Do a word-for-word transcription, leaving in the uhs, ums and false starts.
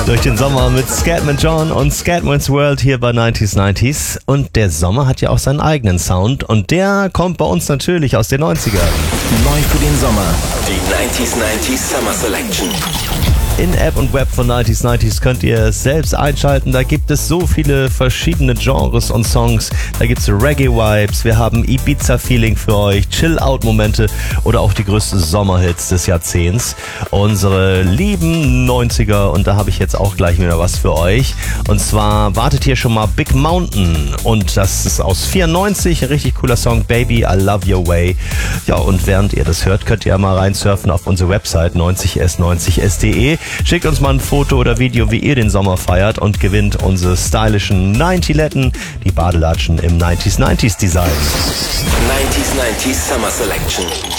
Durch den Sommer mit Scatman John und Scatman's World hier bei neunzig neunzig. Und der Sommer hat ja auch seinen eigenen Sound und der kommt bei uns natürlich aus den neunzigern. Neu für den Sommer. Die neunzig neunzig Summer Selection. In App und Web von neunzig neunzig könnt ihr es selbst einschalten. Da gibt es so viele verschiedene Genres und Songs. Da gibt es Reggae-Vibes, wir haben Ibiza-Feeling für euch, Chill-Out-Momente oder auch die größten Sommerhits des Jahrzehnts. Unsere lieben neunziger, und da habe ich jetzt auch gleich wieder was für euch. Und zwar wartet hier schon mal Big Mountain und das ist aus vierundneunzig, ein richtig cooler Song, Baby, I Love Your Way. Ja, und während ihr das hört, könnt ihr mal reinsurfen auf unsere Website neunzig s neunzig s punkt de. Schickt uns mal ein Foto oder Video, wie ihr den Sommer feiert und gewinnt unsere stylischen neunzig-Letten, die Badelatschen im neunzig neunzig Design. neunzig neunzig Summer Selection.